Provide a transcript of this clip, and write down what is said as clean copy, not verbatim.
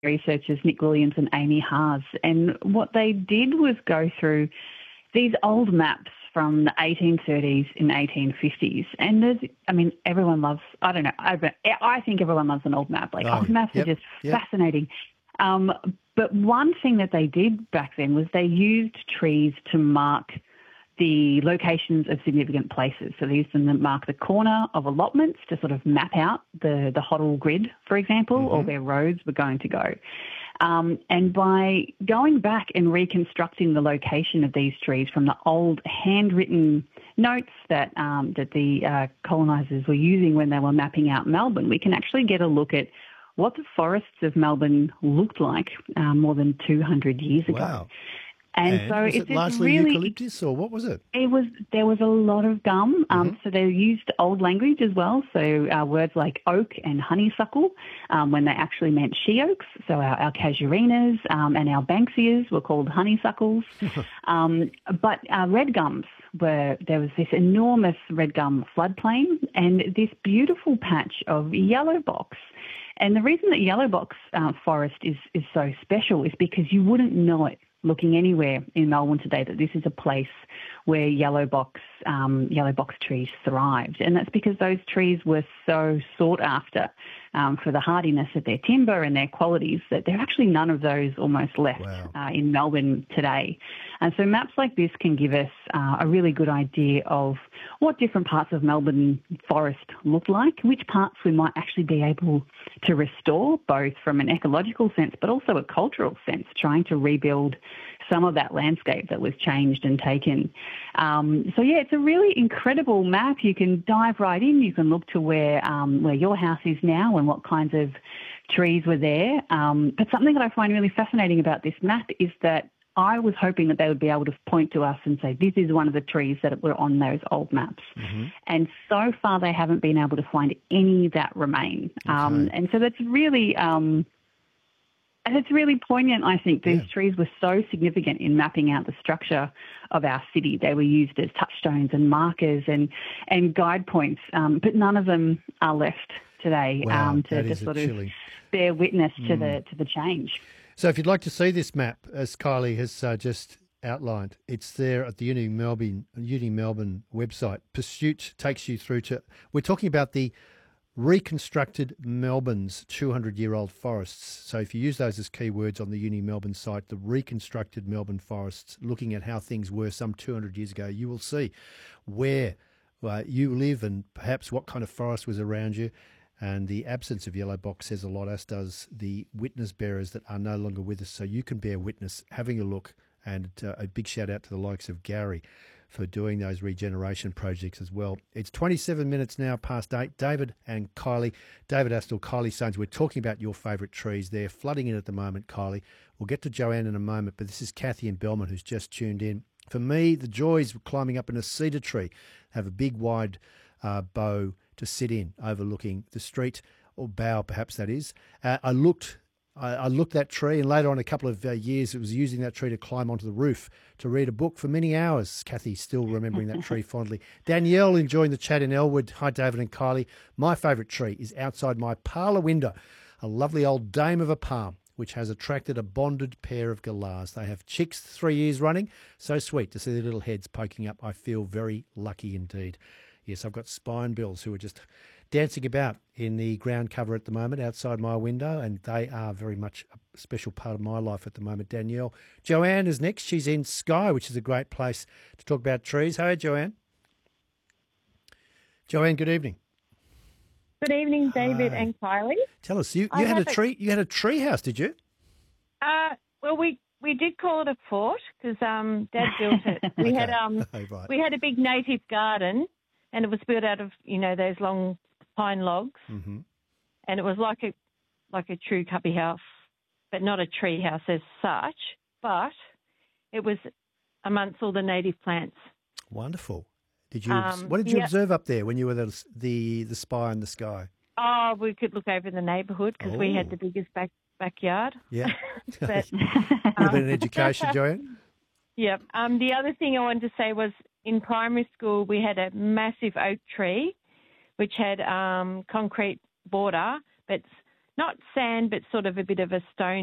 researchers Nick Williams and Amy Haas. And what they did was go through these old maps from the 1830s and 1850s. And everyone loves, I don't know, I think everyone loves an old map. Old maps are just fascinating. But one thing that they did back then was they used trees to mark the locations of significant places. So they used them to mark the corner of allotments to sort of map out the Hoddle grid, for example, or where roads were going to go. And by going back and reconstructing the location of these trees from the old handwritten notes that the colonisers were using when they were mapping out Melbourne, we can actually get a look at what the forests of Melbourne looked like more than 200 years ago. Wow. And so was it largely eucalyptus, or what was it? There was a lot of gum. So they used old language as well. So words like oak and honeysuckle when they actually meant she oaks. So our casuarinas and our banksias were called honeysuckles. But red gums there was this enormous red gum floodplain and this beautiful patch of yellow box. And the reason that yellow box forest is so special is because you wouldn't know it looking anywhere in Melbourne today that this is a place where yellow box trees thrived. And that's because those trees were so sought after for the hardiness of their timber and their qualities that there are actually none of those almost left in Melbourne today. And so maps like this can give us a really good idea of what different parts of Melbourne forest look like, which parts we might actually be able to restore, both from an ecological sense but also a cultural sense, trying to rebuild some of that landscape that was changed and taken. It's a really incredible map. You can dive right in. You can look to where your house is now and what kinds of trees were there. But something that I find really fascinating about this map is that I was hoping that they would be able to point to us and say, this is one of the trees that were on those old maps. And so far they haven't been able to find any that remain. And so that's really... And it's really poignant, I think. These trees were so significant in mapping out the structure of our city. They were used as touchstones and markers and guide points, but none of them are left today to sort of bear witness to the change. So if you'd like to see this map, as Kylie has just outlined, it's there at the Uni Melbourne website. Pursuit takes you through to... We're talking about the reconstructed Melbourne's 200-year-old forests. So if you use those as keywords on the Uni Melbourne site, the reconstructed Melbourne forests, looking at how things were some 200 years ago, you will see where you live and perhaps what kind of forest was around you. And the absence of yellow box says a lot, as does the witness bearers that are no longer with us. So you can bear witness, having a look, and a big shout out to the likes of Gary for doing those regeneration projects as well. It's 27 minutes now past 8. David and Kylie, David Astle, Kylie Soanes, we're talking about your favourite trees. They're flooding in at the moment, Kylie. We'll get to Joanne in a moment, but this is Kathy in Belmont who's just tuned in. For me, the joys of climbing up in a cedar tree, have a big wide bough to sit in, overlooking the street, or bough perhaps that is. I looked that tree, and later on a couple of years it was using that tree to climb onto the roof to read a book for many hours. Kathy still remembering that tree fondly. Danielle enjoying the chat in Elwood. Hi, David and Kylie. My favourite tree is outside my parlour window, a lovely old dame of a palm, which has attracted a bonded pair of galahs. They have chicks 3 years running. So sweet to see their little heads poking up. I feel very lucky indeed. Yes, I've got spinebills who are just dancing about in the ground cover at the moment outside my window, and they are very much a special part of my life at the moment. Danielle. Joanne is next. She's in Skye, which is a great place to talk about trees. Hi, Joanne. Joanne, good evening. Good evening, David and Kylie. Tell us, you had a tree. You had a tree house, did you? Well, we did call it a fort because Dad built it. We had we had a big native garden, and it was built out of those long pine logs, and it was like a true cubby house, but not a tree house as such. But it was amongst all the native plants. Wonderful. Did you? What did you observe up there when you were the spy in the sky? Oh, we could look over the neighbourhood because we had the biggest backyard. Yeah. But, a little bit of education, Joanne. Yep. The other thing I wanted to say was in primary school we had a massive oak tree which had concrete border, but not sand, but sort of a bit of a stone